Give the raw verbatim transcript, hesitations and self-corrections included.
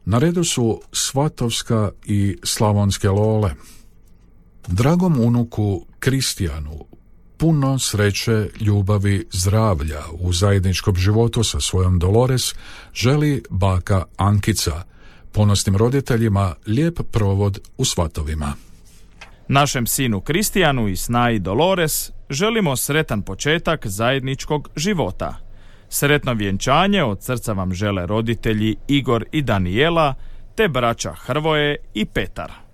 Na redu su Svatovska i Slavonske Lole. Dragom unuku Kristijanu puno sreće, ljubavi, zdravlja u zajedničkom životu sa svojom Dolores želi baka Ankica. Ponosnim roditeljima lijep provod u svatovima. Našem sinu Kristijanu i snaji Dolores želimo sretan početak zajedničkog života. Sretno vjenčanje od srca vam žele roditelji Igor i Danijela te braća Hrvoje i Petar.